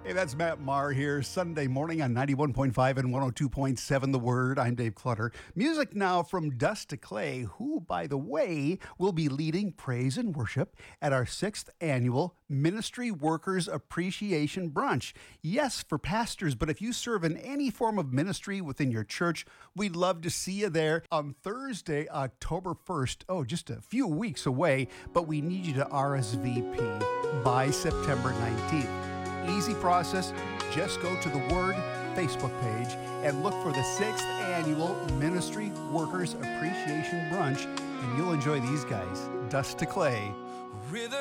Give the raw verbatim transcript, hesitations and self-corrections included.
Hey, that's Matt Maher here, Sunday morning on ninety-one point five and one oh two point seven The Word. I'm Dave Clutter. Music now from Dust to Clay, who, by the way, will be leading praise and worship at our sixth annual Ministry Workers Appreciation Brunch. Yes, for pastors, but if you serve in any form of ministry within your church, we'd love to see you there on Thursday, October first. Oh, just a few weeks away, but we need you to R S V P by September nineteenth. Easy process. Just go to the Word Facebook page and look for the sixth annual Ministry Workers Appreciation Brunch, and you'll enjoy these guys, Dust to Clay.